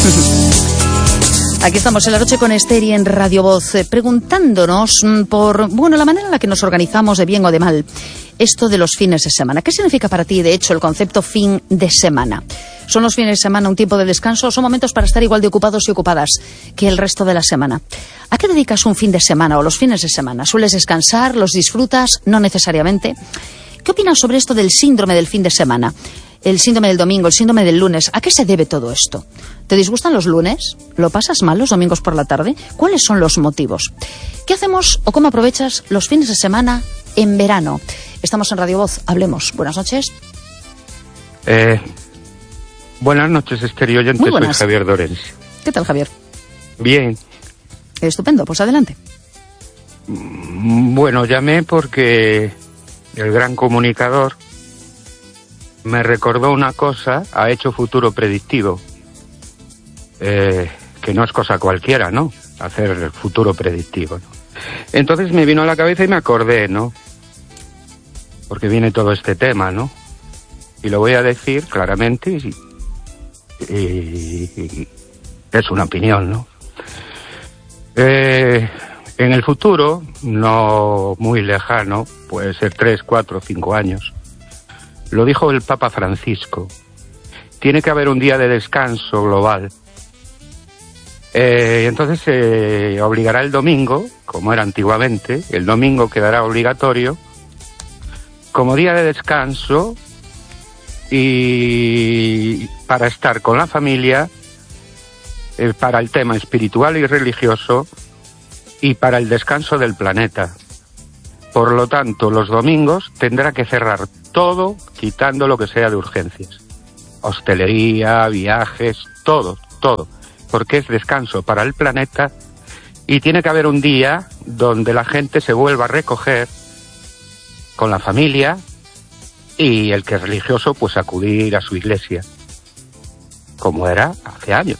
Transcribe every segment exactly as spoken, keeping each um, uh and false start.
Aquí estamos en La Noche con Esther y en Radio Voz, eh, preguntándonos por, bueno, la manera en la que nos organizamos de bien o de mal esto de los fines de semana. ¿Qué significa para ti, de hecho, el concepto fin de semana? ¿Son los fines de semana un tiempo de descanso o son momentos para estar igual de ocupados y ocupadas que el resto de la semana? ¿A qué dedicas un fin de semana o los fines de semana? ¿Sueles descansar? ¿Los disfrutas? No necesariamente. ¿Qué opinas sobre esto del síndrome del fin de semana? El síndrome del domingo, el síndrome del lunes. ¿A qué se debe todo esto? ¿Te disgustan los lunes? ¿Lo pasas mal los domingos por la tarde? ¿Cuáles son los motivos? ¿Qué hacemos o cómo aprovechas los fines de semana en verano? Estamos en Radio Voz. Hablemos. Buenas noches. Eh, buenas noches, Esther y oyentes. Muy buenas. Soy Javier Dorens. ¿Qué tal, Javier? Bien. Estupendo. Pues adelante. Bueno, llamé porque el gran comunicador me recordó una cosa, ha hecho futuro predictivo, eh, que no es cosa cualquiera, ¿no? Hacer el futuro predictivo, ¿no? Entonces me vino a la cabeza y me acordé, ¿no? Porque viene todo este tema, ¿no? Y lo voy a decir claramente y, y, y es una opinión, ¿no? Eh, en el futuro, no muy lejano, puede ser tres, cuatro, cinco años, lo dijo el Papa Francisco, tiene que haber un día de descanso global. Eh, entonces se eh, obligará el domingo, como era antiguamente, el domingo quedará obligatorio, como día de descanso y para estar con la familia, eh, para el tema espiritual y religioso y para el descanso del planeta. Por lo tanto, los domingos tendrá que cerrar todo, quitando lo que sea de urgencias. Hostelería, viajes, todo, todo. Porque es descanso para el planeta y tiene que haber un día donde la gente se vuelva a recoger con la familia y el que es religioso, pues acudir a su iglesia, como era hace años.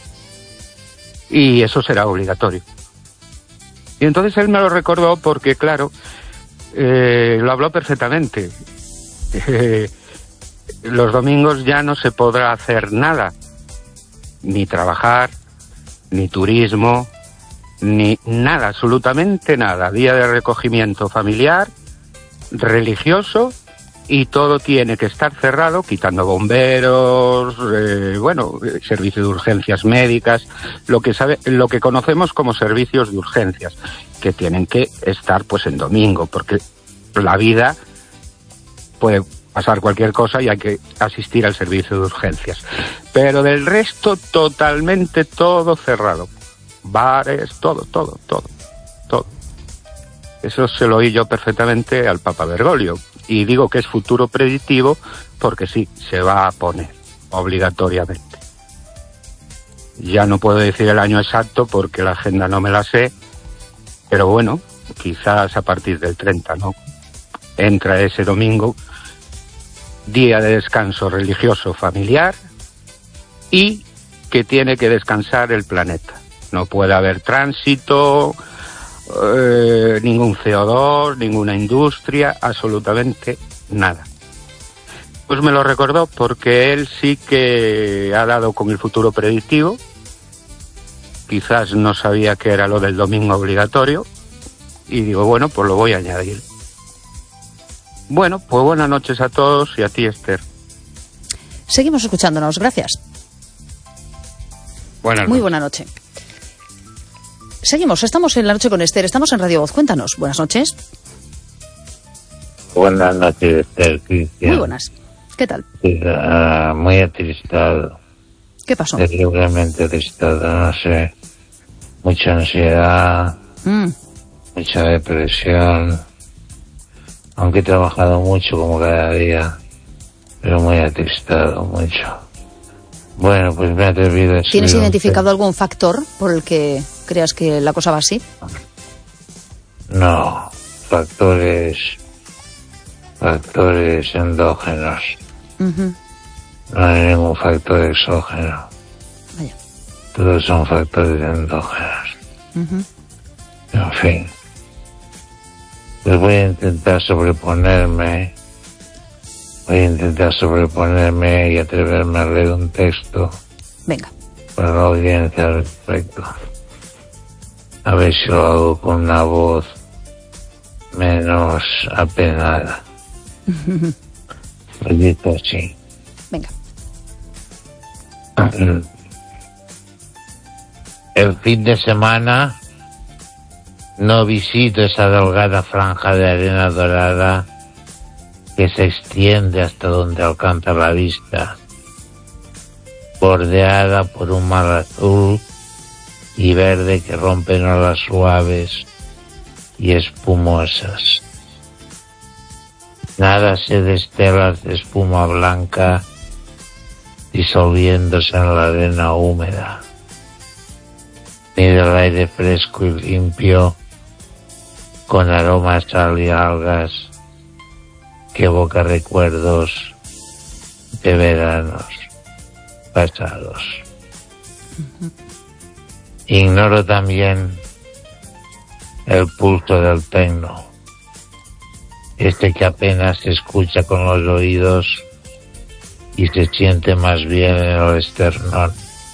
Y eso será obligatorio. Y entonces él me lo recordó porque, claro, eh, lo habló perfectamente. Eh, los domingos ya no se podrá hacer nada, ni trabajar, ni turismo, ni nada, absolutamente nada. Día de recogimiento familiar, religioso, y todo tiene que estar cerrado, quitando bomberos, eh, bueno, servicio de urgencias médicas, lo que sabe, lo que conocemos como servicios de urgencias, que tienen que estar pues en domingo, porque la vida puede pasar cualquier cosa y hay que asistir al servicio de urgencias. Pero del resto, totalmente todo cerrado. Bares, todo, todo, todo, todo. Eso se lo oí yo perfectamente al Papa Bergoglio. Y digo que es futuro predictivo porque sí, se va a poner obligatoriamente. Ya no puedo decir el año exacto porque la agenda no me la sé, pero bueno, quizás a partir del treinta, ¿no? Entra ese domingo, día de descanso religioso familiar y que tiene que descansar el planeta. No puede haber tránsito, eh, ningún C O dos, ninguna industria, absolutamente nada. Pues me lo recordó porque él sí que ha dado con el futuro predictivo. Quizás no sabía que era lo del domingo obligatorio y digo, bueno, pues lo voy a añadir. Bueno, pues buenas noches a todos y a ti, Esther. Seguimos escuchándonos, gracias. Buenas Muy noches. buena noche. Seguimos, estamos en La Noche con Esther, estamos en Radio Voz, cuéntanos. Buenas noches. Buenas noches, Esther, Cristian. Muy buenas. ¿Qué tal? Sí, uh, muy atristado. ¿Qué pasó? Terriblemente atristado, no sé. Mucha ansiedad, Mm. mucha depresión. Aunque he trabajado mucho como cada día, pero muy atristado, mucho. Bueno, pues me he atrevido a escribir. ¿Tienes un identificado algún factor por el que creas que la cosa va así? No, factores, factores endógenos. Uh-huh. No hay ningún factor exógeno. Vaya. Todos son factores endógenos. Uh-huh. En fin. Pues voy a intentar sobreponerme. Voy a intentar sobreponerme y atreverme a leer un texto Venga. para la audiencia al respecto. A ver si lo hago con una voz menos apenada. Lo digo así. Venga. El fin de semana no visito esa delgada franja de arena dorada que se extiende hasta donde alcanza la vista, bordeada por un mar azul y verde que rompen olas suaves y espumosas. Nada sé de estelas de espuma blanca disolviéndose en la arena húmeda, ni del aire fresco y limpio con aromas sal y algas que evoca recuerdos de veranos pasados. Uh-huh. Ignoro también el pulso del tecno, este que apenas se escucha con los oídos y se siente más bien en el esternón.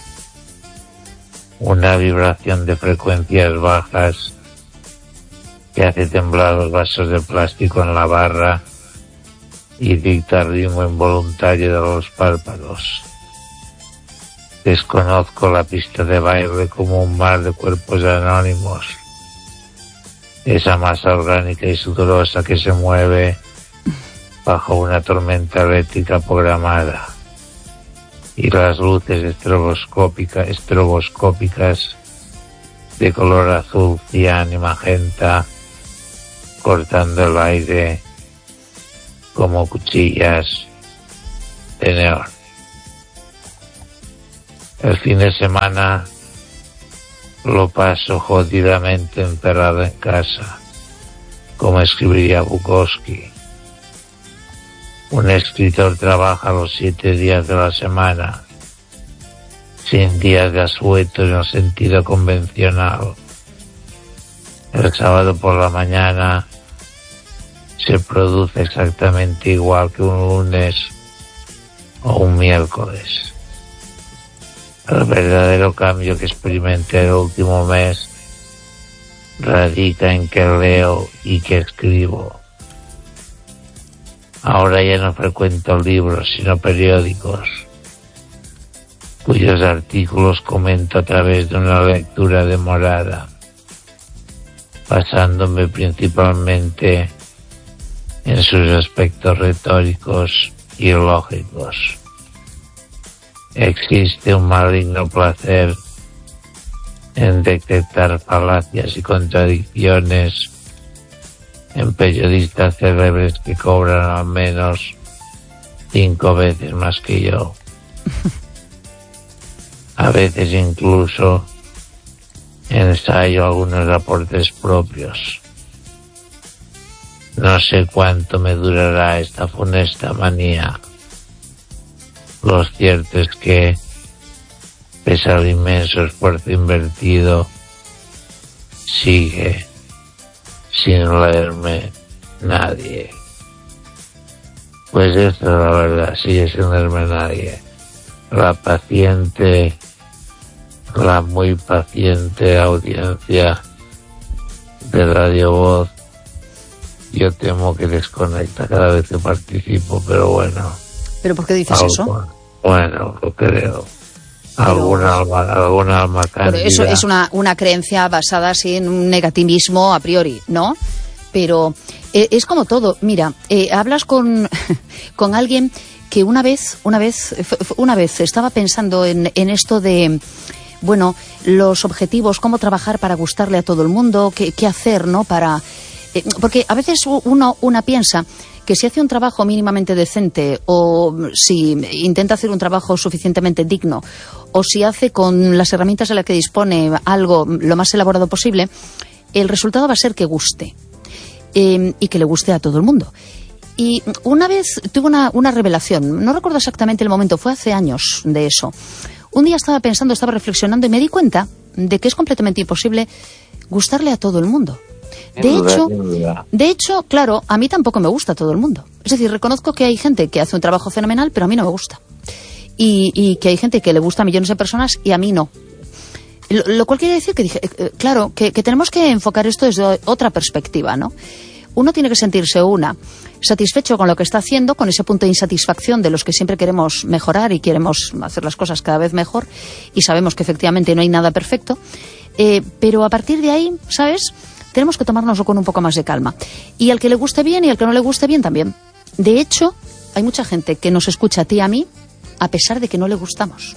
Una vibración de frecuencias bajas que hace temblar los vasos de plástico en la barra y dicta el ritmo involuntario de los párpados. Desconozco la pista de baile como un mar de cuerpos anónimos, esa masa orgánica y sudorosa que se mueve bajo una tormenta eléctrica programada, y las luces estroboscópicas, estroboscópicas de color azul, cian y magenta cortando el aire como cuchillas de neón. El fin de semana lo paso jodidamente encerrado en casa, como escribiría Bukowski. Un escritor trabaja los siete días de la semana, sin días de asueto en el sentido convencional. El sábado por la mañana se produce exactamente igual que un lunes o un miércoles. El verdadero cambio que experimenté el último mes radica en que leo y que escribo. Ahora ya no frecuento libros, sino periódicos, cuyos artículos comento a través de una lectura demorada, basándome principalmente en sus aspectos retóricos y lógicos. Existe un maligno placer en detectar falacias y contradicciones en periodistas célebres que cobran al menos cinco veces más que yo. A veces incluso ensayo algunos aportes propios. No sé cuánto me durará esta funesta manía. Lo cierto es que, pese al inmenso esfuerzo invertido, sigue sin leerme nadie. Pues esto es la verdad, sigue sin leerme nadie. La paciente, la muy paciente audiencia de Radio Voz, yo temo que desconecta cada vez que participo, pero bueno. ¿Pero por qué dices algo, eso? Bueno, lo creo. Alguna alma, alguna alma cándida. Pero eso es una, una creencia basada así en un negativismo a priori, ¿no? Pero eh, es como todo. Mira, eh, hablas con, con alguien que una vez, una vez, una vez estaba pensando en, en esto de, bueno, los objetivos, cómo trabajar para gustarle a todo el mundo, qué, qué hacer, ¿no? Para, eh, porque a veces uno, una piensa que si hace un trabajo mínimamente decente o si intenta hacer un trabajo suficientemente digno o si hace con las herramientas de las que dispone algo lo más elaborado posible, el resultado va a ser que guste eh, y que le guste a todo el mundo. Y una vez tuve una, una revelación, no recuerdo exactamente el momento, fue hace años de eso. Un día estaba pensando, estaba reflexionando y me di cuenta de que es completamente imposible gustarle a todo el mundo. De hecho, de hecho, claro, a mí tampoco me gusta todo el mundo. Es decir, reconozco que hay gente que hace un trabajo fenomenal, pero a mí no me gusta. y, y que hay gente que le gusta a millones de personas y a mí no. Lo, lo cual quiere decir que, dije, eh, claro, que, que tenemos que enfocar esto desde otra perspectiva, ¿no? Uno tiene que sentirse, una, satisfecho con lo que está haciendo, con ese punto de insatisfacción de los que siempre queremos mejorar y queremos hacer las cosas cada vez mejor, y sabemos que efectivamente no hay nada perfecto, eh, pero a partir de ahí, ¿sabes?, tenemos que tomárnoslo con un poco más de calma. Y al que le guste bien y al que no le guste bien también. De hecho, hay mucha gente que nos escucha a ti y a mí a pesar de que no le gustamos.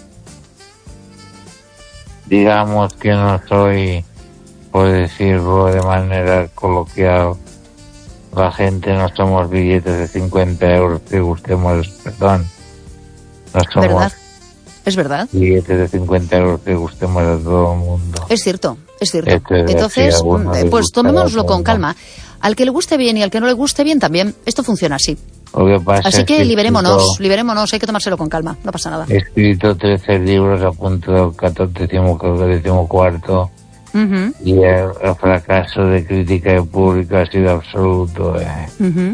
Digamos que no soy, por decirlo de manera coloquial, la gente no somos billetes de cincuenta euros que gustemos, perdón, no somos ¿verdad? Es verdad. Billetes de cincuenta euros que gustemos a todo el mundo. Es cierto, es cierto. Esto es Entonces, decir, pues tomémoslo con mundo. calma. Al que le guste bien y al que no le guste bien también, esto funciona así. Lo que pasa Así es que he liberémonos, escrito- liberémonos, hay que tomárselo con calma, no pasa nada. He escrito trece libros a punto del catorce, decimocuarto, Uh-huh, y el, el fracaso de crítica de público ha sido absoluto, eh. uh-huh.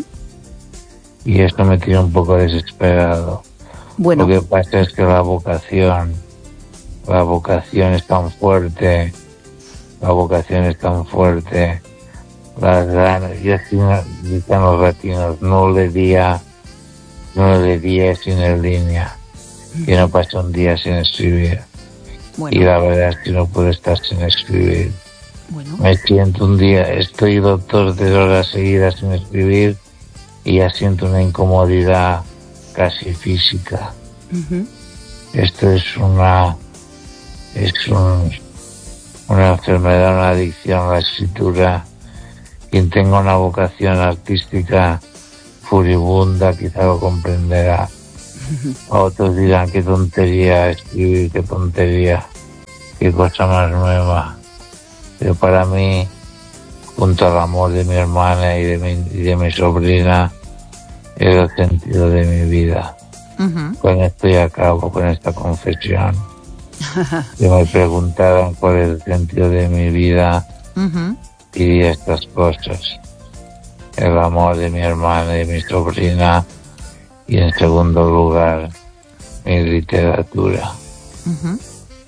Y esto me tiene un poco desesperado. Bueno, Lo que pasa es que la vocación, la vocación es tan fuerte, la vocación es tan fuerte, las ganas, y así dicen los latinos, no le día, no le día sin en línea, y no pasa un día sin escribir. Y bueno, la verdad es que no puedo estar sin escribir. bueno. Me siento un día, estoy dos, tres horas seguidas sin escribir y ya siento una incomodidad casi física. Uh-huh. Esto es una, es un, una enfermedad, una adicción a la escritura. Quien tenga una vocación artística furibunda quizá lo comprenderá. A otros dirán qué tontería escribir, qué tontería, qué cosa más nueva. Pero para mí, junto al amor de mi hermana y de mi, y de mi sobrina, es el sentido de mi vida. Uh-huh. Con esto ya acabo, con esta confesión. Si me preguntaran cuál es el sentido de mi vida, Uh-huh. diría estas cosas. El amor de mi hermana y de mi sobrina, y en segundo lugar, mi literatura. Uh-huh.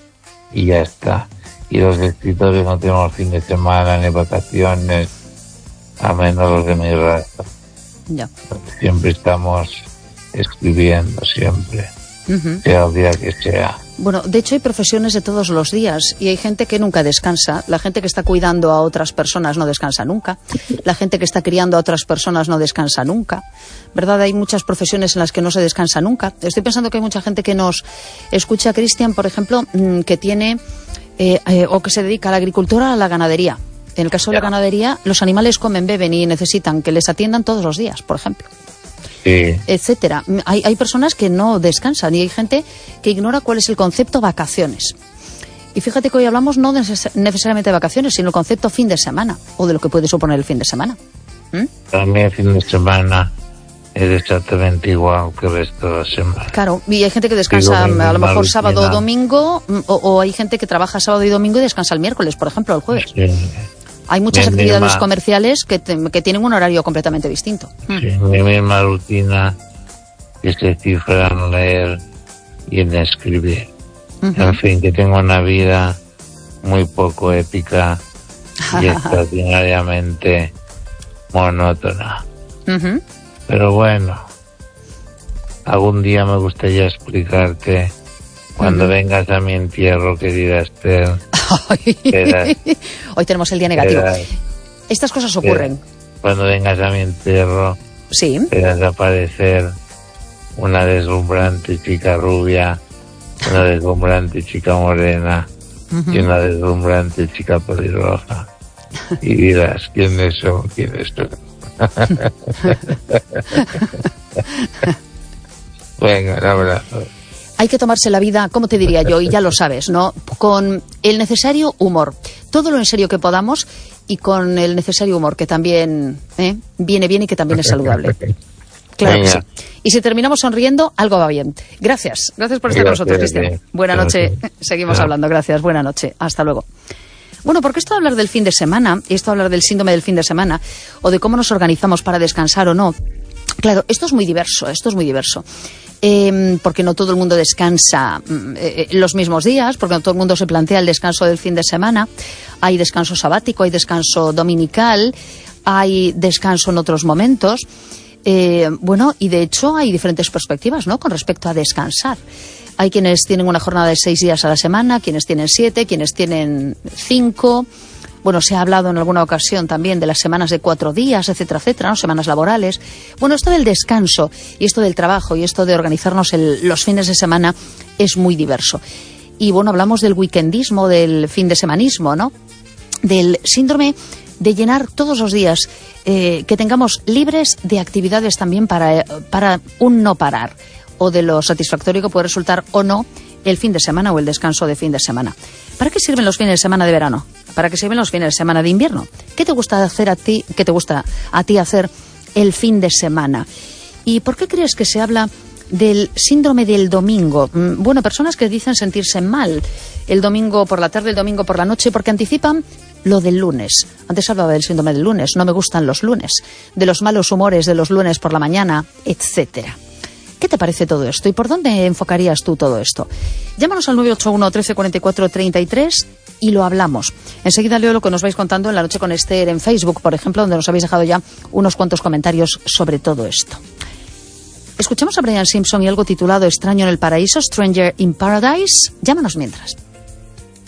Y ya está. Y los escritores no tenemos fin de semana ni vacaciones, a menos los de mi raza. Ya. Siempre estamos escribiendo, siempre, Uh-huh. sea el día que sea. Bueno, de hecho hay profesiones de todos los días y hay gente que nunca descansa. La gente que está cuidando a otras personas no descansa nunca. La gente que está criando a otras personas no descansa nunca. ¿Verdad? Hay muchas profesiones en las que no se descansa nunca. Estoy pensando que hay mucha gente que nos escucha, Cristian, por ejemplo, que tiene eh, eh, o que se dedica a la agricultura o a la ganadería. En el caso de la ganadería, los animales comen, beben y necesitan que les atiendan todos los días, por ejemplo. Sí, Etcétera. Hay, hay personas que no descansan y hay gente que ignora cuál es el concepto vacaciones. Y fíjate que hoy hablamos no neces- necesariamente de vacaciones, sino el concepto fin de semana o de lo que puede suponer el fin de semana. ¿Mm? para mí el fin de semana es exactamente igual que el resto de la semana. Claro, y hay gente que descansa Digo, mi a lo mejor rutina. sábado o domingo, mm, o, o hay gente que trabaja sábado y domingo y descansa el miércoles, por ejemplo, el jueves. Sí, Hay muchas Mi actividades misma- comerciales que, te- que tienen un horario completamente distinto. Mm. sí, mi misma rutina que se cifra en leer y en escribir. Ujú. En fin, que tengo una vida muy poco épica y extraordinariamente monótona. Ujú. Pero bueno, algún día me gustaría explicarte cuando Ujú. vengas a mi entierro, querida Esther. Verás. Hoy tenemos el día negativo. verás, Estas cosas ocurren. Cuando vengas a mi entierro, Sí. verás aparecer una deslumbrante chica rubia, una deslumbrante chica morena Ujú. y una deslumbrante chica pelirroja. Y dirás, ¿quiénes son? ¿Quiénes son? Venga, un abrazo. Hay que tomarse la vida, ¿cómo te diría yo? Y ya lo sabes, ¿no? Con el necesario humor. Todo lo en serio que podamos y con el necesario humor, que también ¿eh? viene bien y que también es saludable. Claro que sí. Venga. Y si terminamos sonriendo, algo va bien. Gracias. Gracias por estar con Gracias, nosotros, Cristian. bien. Buena noche. Gracias. Seguimos Chao. hablando. Gracias. Buena noche. Hasta luego. Bueno, porque esto de hablar del fin de semana, y esto de hablar del síndrome del fin de semana, o de cómo nos organizamos para descansar o no, claro, esto es muy diverso, esto es muy diverso. Eh, porque no todo el mundo descansa eh, los mismos días, porque no todo el mundo se plantea el descanso del fin de semana. Hay descanso sabático, hay descanso dominical, hay descanso en otros momentos. Eh, bueno, y de hecho hay diferentes perspectivas, ¿no?, con respecto a descansar. Hay quienes tienen una jornada de seis días a la semana, quienes tienen siete, quienes tienen cinco. Bueno, se ha hablado en alguna ocasión también de las semanas de cuatro días, etcétera, etcétera, ¿no?, semanas laborales. Bueno, esto del descanso y esto del trabajo y esto de organizarnos el, los fines de semana es muy diverso. Y bueno, hablamos del weekendismo, del fin de semanismo, ¿no?, del síndrome de llenar todos los días, eh, que tengamos libres de actividades también para, para un no parar, o de lo satisfactorio que puede resultar o no el fin de semana o el descanso de fin de semana. ¿Para qué sirven los fines de semana de verano? ¿Para qué sirven los fines de semana de invierno? ¿Qué te gusta hacer a ti, qué te gusta a ti hacer el fin de semana? ¿Y por qué crees que se habla del síndrome del domingo? Bueno, personas que dicen sentirse mal el domingo por la tarde, el domingo por la noche, porque anticipan lo del lunes. Antes hablaba del síndrome del lunes, no me gustan los lunes, de los malos humores de los lunes por la mañana, etcétera. ¿Qué te parece todo esto? ¿Y por dónde enfocarías tú todo esto? Llámanos al nueve ocho uno, trece, cuarenta y cuatro, treinta y tres y lo hablamos. Enseguida leo lo que nos vais contando en La Noche con Esther en Facebook, por ejemplo, donde nos habéis dejado ya unos cuantos comentarios sobre todo esto. Escuchamos a Brian Simpson y algo titulado Extraño en el Paraíso, Stranger in Paradise. Llámanos mientras.